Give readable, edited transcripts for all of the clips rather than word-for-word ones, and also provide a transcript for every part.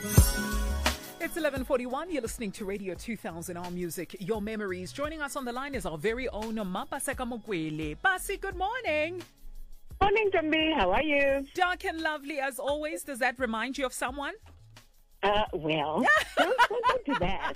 It's 11:41. You're listening to Radio 2000 Our Music, Your Memories. Joining us on the line is our very own Mapaseka Mokwele. Pasi, good morning. Morning, Jambi. How are you? Dark and lovely as always. Does that remind you of someone? Well, don't do that.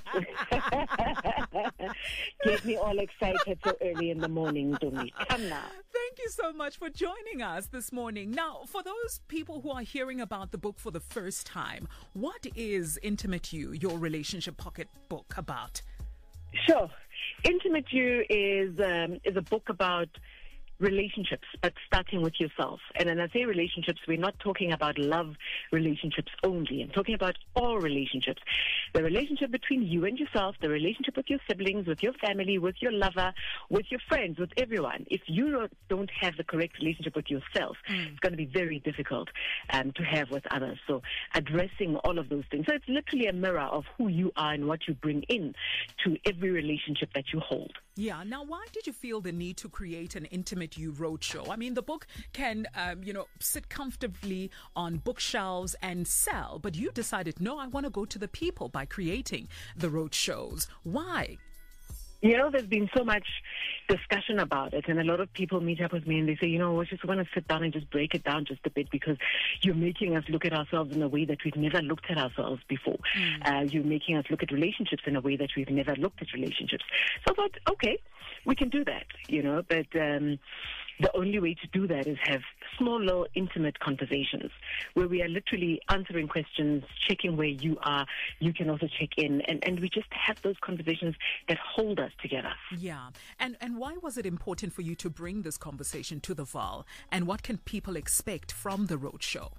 Get me all excited so early in the morning, Jambi. Come now. Thank you so much for joining us this morning. Now, for those people who are hearing about the book for the first time, what is Intimate You, your relationship pocket book, about? Sure. Intimate You is a book about relationships, but starting with yourself. And when I say relationships, we're not talking about love relationships only. I'm talking about all relationships. The relationship between you and yourself, the relationship with your siblings, with your family, with your lover, with your friends, with everyone. If you don't have the correct relationship with yourself, it's going to be very difficult to have with others. So addressing all of those things. So it's literally a mirror of who you are and what you bring in to every relationship that you hold. Yeah. Now, why did you feel the need to create an Intimate You roadshow? I mean, the book can, sit comfortably on bookshelves and sell, but you decided, no, I want to go to the people by creating the roadshows. Why? You know, there's been so much discussion about it, and a lot of people meet up with me and they say, we just want to sit down and just break it down just a bit because you're making us look at ourselves in a way that we've never looked at ourselves before. You're making us look at relationships in a way that we've never looked at relationships. So I thought, okay, we can do that, but the only way to do that is have small, little, intimate conversations where we are literally answering questions, checking where you are. You can also check in, and we just have those conversations that hold us together. Yeah. And why was it important for you to bring this conversation to the Vaal? And what can people expect from the roadshow?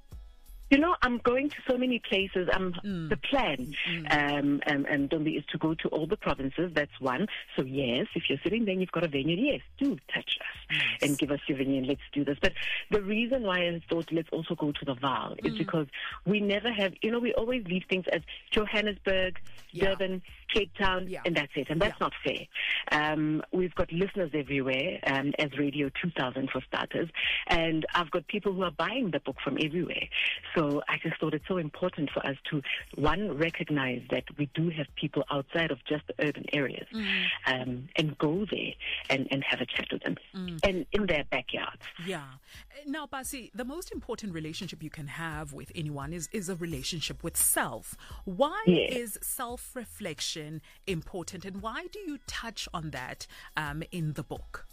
I'm going to so many places. The plan, Dombi, is to go to all the provinces. That's one. So yes, if you're sitting there and you've got a vineyard, yes, do touch us and give us your vineyard. Let's do this. But the reason why I thought let's also go to the Vaal is because we never have, we always leave things as Johannesburg, Durban, Cape Town, and that's it. And that's not fair. We've got listeners everywhere, as Radio 2000 for starters. And I've got people who are buying the book from everywhere. So I just thought it's so important for us to, one, recognize that we do have people outside of just the urban areas, and go there and have a chat with them, and in their backyards. Yeah. Now, Pasi, the most important relationship you can have with anyone is a relationship with self. Why is self-reflection important, and why do you touch on that in the book?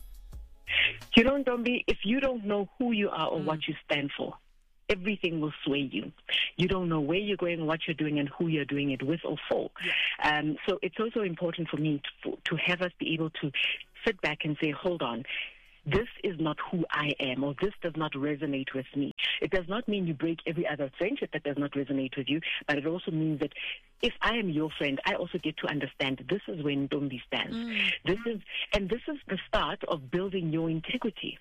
Dombi, if you don't know who you are or what you stand for, everything will sway you. You don't know where you're going, what you're doing, and who you're doing it with or for. So it's also important for me to have us be able to sit back and say, hold on, this is not who I am, or this does not resonate with me. It does not mean you break every other friendship that does not resonate with you, but it also means that if I am your friend, I also get to understand this is where Ntombi stands. This is the start of building your integrity.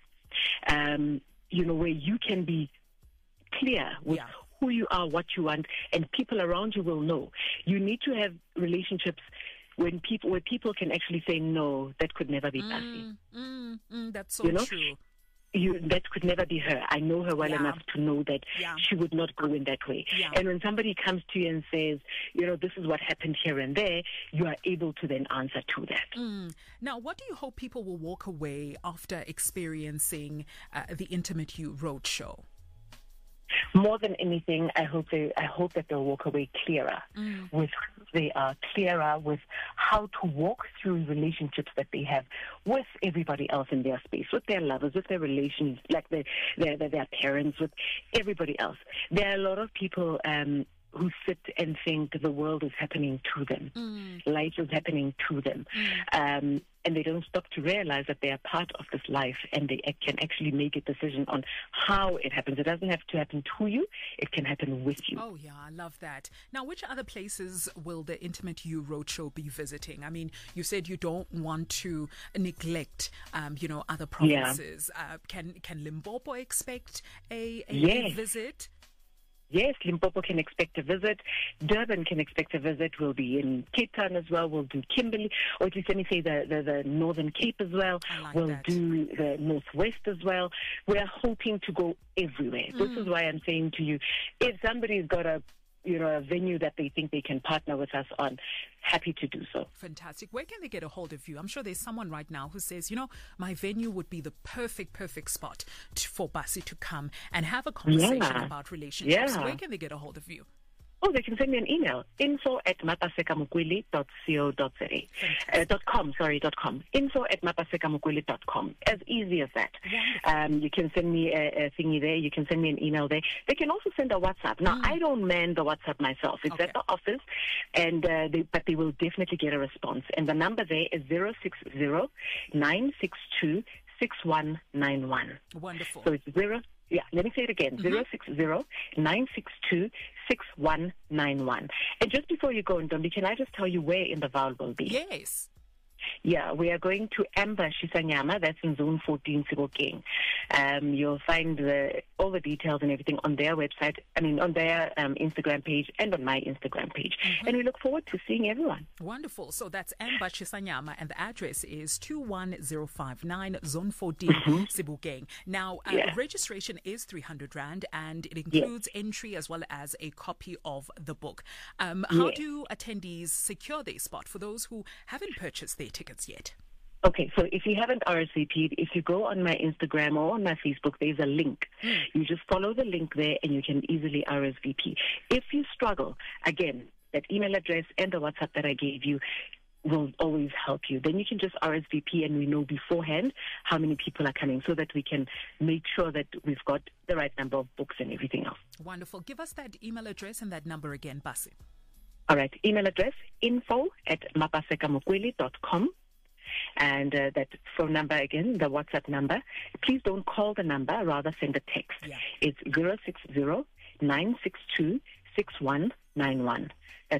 Where you can be clear with who you are, what you want, and people around you will know. You need to have relationships where people can actually say, no, that could never be Pasi. That's so true. That could never be her. I know her well enough to know that she would not go in that way. And when somebody comes to you and says, this is what happened here and there, you are able to then answer to that. Now, what do you hope people will walk away after experiencing the Intimate You Roadshow? More than anything, I hope that they'll walk away clearer with who they are, clearer with how to walk through relationships that they have with everybody else in their space, with their lovers, with their relations, like their parents, with everybody else. There are a lot of people who sit and think the world is happening to them, life is happening to them. And they don't stop to realize that they are part of this life, and they can actually make a decision on how it happens. It doesn't have to happen to you. It can happen with you. Oh, yeah, I love that. Now, which other places will the Intimate You Roadshow be visiting? I mean, you said you don't want to neglect, other provinces. Can Limpopo expect a visit? Yes, Limpopo can expect a visit. Durban can expect a visit. We'll be in Cape Town as well. We'll do Kimberley, or at least let me say the Northern Cape as well. We'll do the Northwest as well. We are hoping to go everywhere. This is why I'm saying to you, if somebody's got a a venue that they think they can partner with us on, happy to do so. Fantastic. Where can they get a hold of you? I'm sure there's someone right now who says, my venue would be the perfect spot for Basi to come and have a conversation about relationships. Where can they get a hold of you? Oh, they can send me an email, info@mapasekamokweli.com. info@mapasekamokweli.com. As easy as that. You can send me a thingy there. You can send me an email there. They can also send a WhatsApp. Now, I don't man the WhatsApp myself. It's at the office, and but they will definitely get a response. And the number there is 060-962-6191. Wonderful. So it's let me say it again, 060-962-6191. And just before you go, Ntombi, can I just tell you where in the Vaal will be? Yes. Yeah, we are going to Amber Shisanyama, that's in Zone 14, Sebokeng. You'll find all the details and everything on their website, on their Instagram page and on my Instagram page. And we look forward to seeing everyone. Wonderful. So that's Amber Shisanyama, and the address is 21059 Zone 14, Sebokeng. Now, registration is 300 Rand, and it includes entry as well as a copy of the book. How do attendees secure their spot for those who haven't purchased their tickets yet? Okay, so if you haven't RSVP'd, if you go on my Instagram or on my Facebook, there's a link. You just follow the link there and you can easily RSVP. If you struggle, again, that email address and the WhatsApp that I gave you will always help you. Then you can just RSVP and we know beforehand how many people are coming so that we can make sure that we've got the right number of books and everything else. Wonderful. Give us that email address and that number again, Basi. All right, email address, info@mapasekamokweli.com. And that phone number again, the WhatsApp number. Please don't call the number, rather send a text. It's 060-962-6191. That's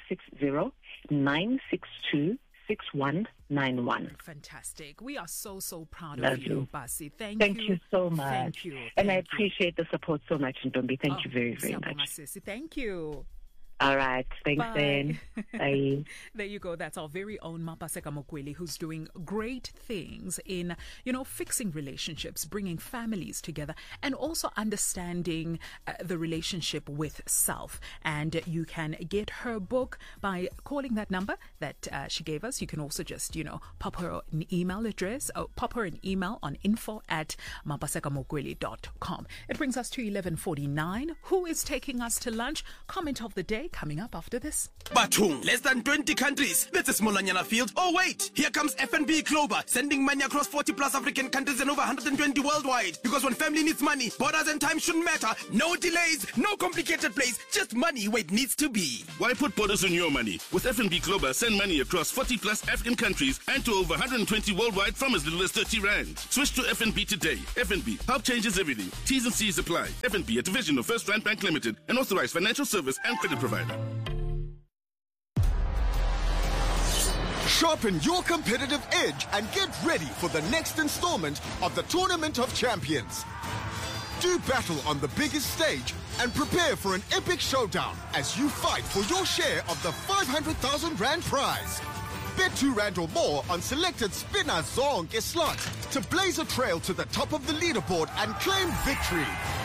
060-962-6191. Fantastic. We are so proud of you, Basi. Thank you so much. Thank you. And I appreciate the support so much, Ntombi. Thank you very, very much. Thank you. All right. Thanks, then. Bye. There you go. That's our very own Mapaseka Mokweli, who's doing great things in, fixing relationships, bringing families together, and also understanding the relationship with self. And you can get her book by calling that number that she gave us. You can also just, pop her an email address, pop her an email on info@mapasekamokweli.com. It brings us to 11:49. Who is taking us to lunch? Comment of the day coming up after this. Batung, less than 20 countries. That's a small field. Oh wait, here comes FNB Clover, sending money across 40 plus African countries and over 120 worldwide. Because when family needs money, borders and time shouldn't matter. No delays, no complicated plays, just money where it needs to be. Why put borders on your money? With FNB Clover, send money across 40 plus African countries and to over 120 worldwide from as little as 30 Rand. Switch to FNB today. FNB, help changes everything. T's and C's apply. FNB, a division of First Rand Bank Limited, an authorized financial service and credit provider. Sharpen your competitive edge and get ready for the next installment of the Tournament of Champions. Do battle on the biggest stage and prepare for an epic showdown as you fight for your share of the 500,000 Rand prize. Bet 2 Rand or more on selected spinner zonke slots to blaze a trail to the top of the leaderboard and claim victory.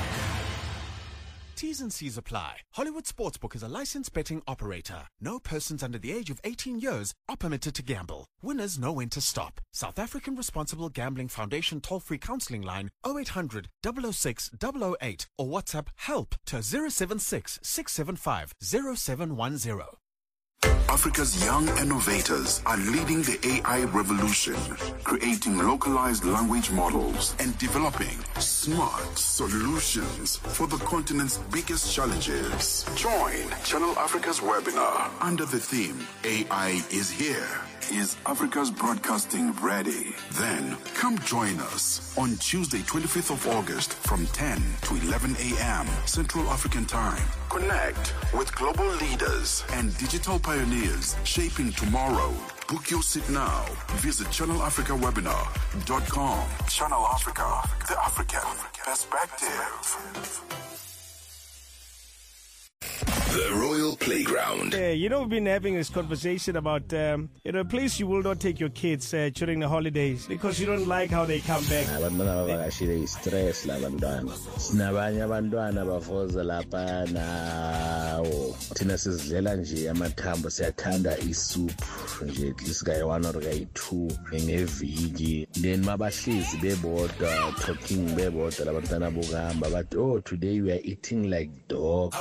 T's and C's apply. Hollywood Sportsbook is a licensed betting operator. No persons under the age of 18 years are permitted to gamble. Winners know when to stop. South African Responsible Gambling Foundation toll-free counseling line 0800 006 008 or WhatsApp help to 076 675 0710. Africa's young innovators are leading the AI revolution, creating localized language models and developing smart solutions for the continent's biggest challenges. Join Channel Africa's webinar under the theme, AI is here. Is Africa's broadcasting ready? Then come join us on Tuesday, 25th of August from 10 to 11 a.m. Central African Time. Connect with global leaders and digital pioneers shaping tomorrow. Book your seat now. Visit channelafricawebinar.com. Channel Africa, the African perspective. The Royal Playground. We've been having this conversation about, a place you will not take your kids during the holidays because you don't like how they come back. Abantwana bavakashile stress labantwana. Sinabanye abantwana bafoza lapha nawo. Thina sizidlela nje amathambo siyathanda isoup nje at least kayi 1 or kayi 2 ngeviki. Then mabahlezi bebodwa talking bebodwa labantwana bokuhamba but today we are eating like dogs.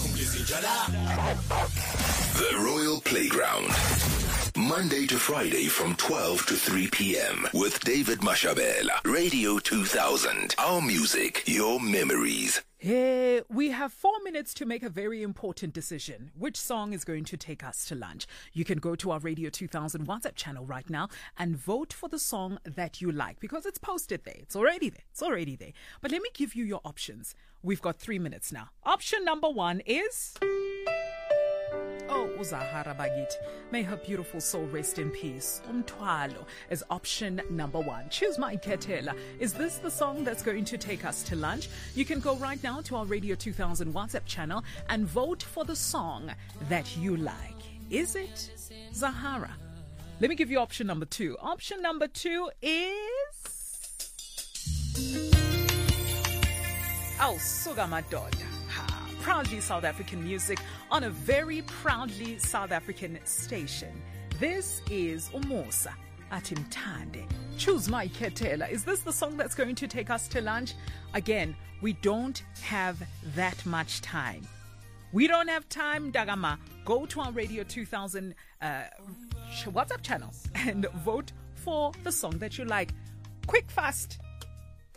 The Royal Playground. Monday to Friday from 12 to 3 p.m. with David Mashabela. Radio 2000. Our music, your memories. Hey, we have 4 minutes to make a very important decision. Which song is going to take us to lunch? You can go to our Radio 2000 WhatsApp channel right now and vote for the song that you like because it's posted there. It's already there. But let me give you your options. We've got 3 minutes now. Option number 1 is... Zahara Bagit. May her beautiful soul rest in peace. Umthwalo is option number 1. Choose my Ketela. Is this the song that's going to take us to lunch? You can go right now to our Radio 2000 WhatsApp channel and vote for the song that you like. Is it Zahara? Let me give you option number 2. Option number 2 is... Suga Madoda. Proudly South African music on a very proudly South African station. This is Umusa Atimtande. Choose my Ketela. Is this the song that's going to take us to lunch? Again, we don't have that much time. We don't have time, Dagama. Go to our Radio 2000 WhatsApp channel and vote for the song that you like. Quick, fast.